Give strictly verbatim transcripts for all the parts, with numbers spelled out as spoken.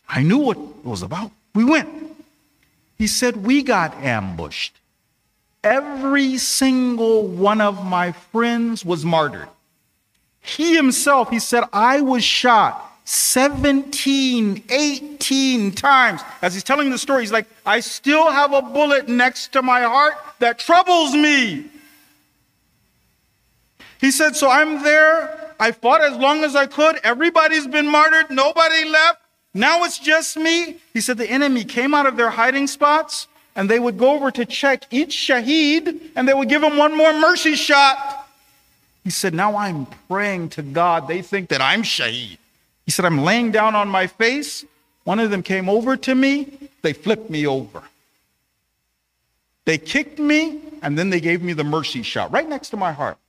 I knew what it was about. We went. He said, we got ambushed. Every single one of my friends was martyred. He himself, he said, I was shot seventeen, eighteen times. As he's telling the story, he's like, I still have a bullet next to my heart that troubles me. He said, so I'm there. I fought as long as I could. Everybody's been martyred. Nobody left. Now it's just me. He said the enemy came out of their hiding spots and they would go over to check each shaheed and they would give him one more mercy shot. He said, now I'm praying to God. They think that I'm shaheed. He said, I'm laying down on my face. One of them came over to me. They flipped me over. They kicked me, and then they gave me the mercy shot right next to my heart.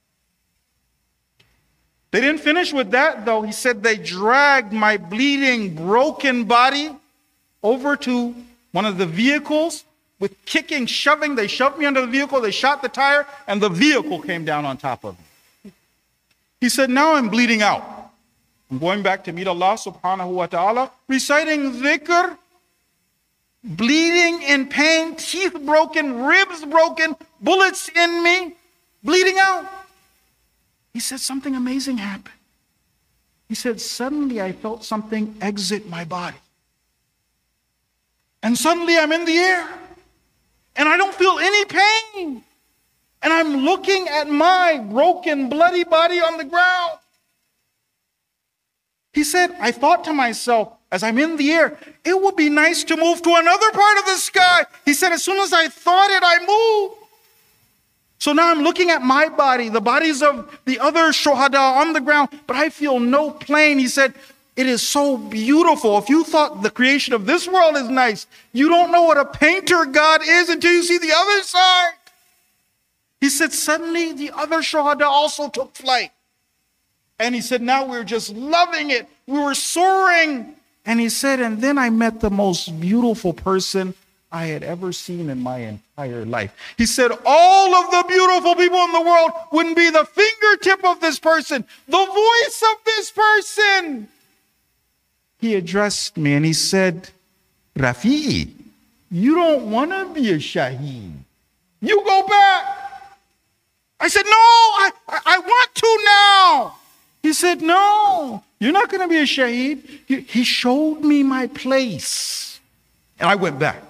They didn't finish with that, though. He said they dragged my bleeding, broken body over to one of the vehicles with kicking, shoving. They shoved me under the vehicle. They shot the tire, and the vehicle came down on top of me. He said, now I'm bleeding out. I'm going back to meet Allah subhanahu wa ta'ala, reciting dhikr, bleeding in pain, teeth broken, ribs broken, bullets in me, bleeding out. He said something amazing happened. He said, suddenly I felt something exit my body. And suddenly I'm in the air. And I don't feel any pain. And I'm looking at my broken, bloody body on the ground. He said, I thought to myself, as I'm in the air, it would be nice to move to another part of the sky. He said, as soon as I thought it, I moved. So now I'm looking at my body, the bodies of the other shuhada on the ground, but I feel no pain. He said, it is so beautiful. If you thought the creation of this world is nice, you don't know what a painter God is until you see the other side. He said, suddenly the other shuhada also took flight. And he said, now we're just loving it. We were soaring. And he said, and then I met the most beautiful person I had ever seen in my entire life. He said, all of the beautiful people in the world wouldn't be the fingertip of this person, the voice of this person. He addressed me and he said, Rafi'i, you don't want to be a shaheed. You go back. I said, no, I, I, I want to now. He said, no, you're not going to be a shaheed. He, he showed me my place. And I went back.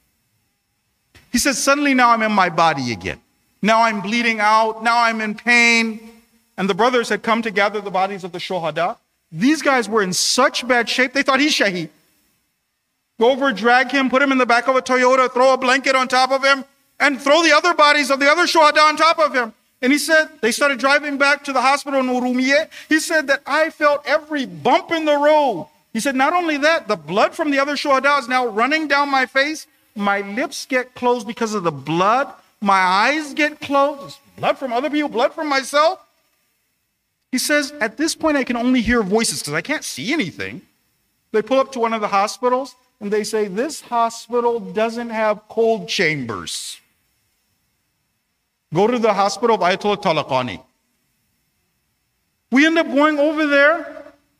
He said, suddenly now I'm in my body again. Now I'm bleeding out. Now I'm in pain. And the brothers had come to gather the bodies of the shuhada. These guys were in such bad shape, they thought he's shaheed. Go over, drag him, put him in the back of a Toyota, throw a blanket on top of him, and throw the other bodies of the other shuhada on top of him. And he said, they started driving back to the hospital in Urumiyeh. He said that I felt every bump in the road. He said, not only that, the blood from the other shuhada is now running down my face. My lips get closed because of the blood. My eyes get closed. Blood from other people, blood from myself. He says, at this point, I can only hear voices because I can't see anything. They pull up to one of the hospitals and they say, this hospital doesn't have cold chambers. Go to the hospital of Ayatollah Talaqani. We end up going over there.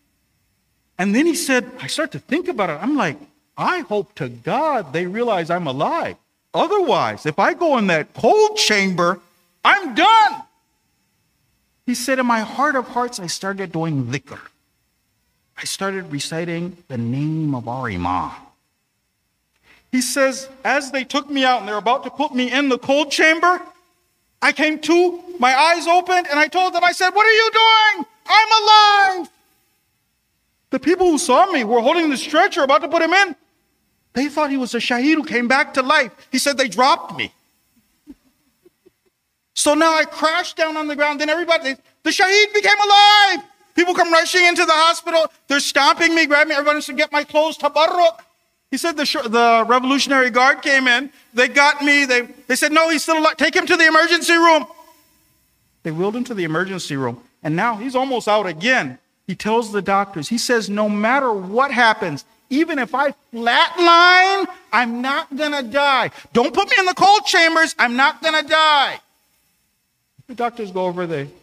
And then he said, I start to think about it. I'm like, I hope to God they realize I'm alive. Otherwise, if I go in that cold chamber, I'm done. He said, in my heart of hearts, I started doing dhikr. I started reciting the name of our Imam. He says, as they took me out and they're about to put me in the cold chamber, I came to, my eyes opened, and I told them, I said, what are you doing? I'm alive. The people who saw me were holding the stretcher, about to put him in. They thought he was a shaheed who came back to life. He said, they dropped me. So now I crashed down on the ground. Then everybody, the shaheed became alive. People come rushing into the hospital. They're stomping me, grabbing me. Everybody said, get my clothes, tabarruk. He said the, the Revolutionary Guard came in. They got me. They, they said, no, he's still alive. Take him to the emergency room. They wheeled him to the emergency room. And now he's almost out again. He tells the doctors, he says, no matter what happens, even if I flatline, I'm not going to die. Don't put me in the cold chambers. I'm not going to die. The doctors go over, they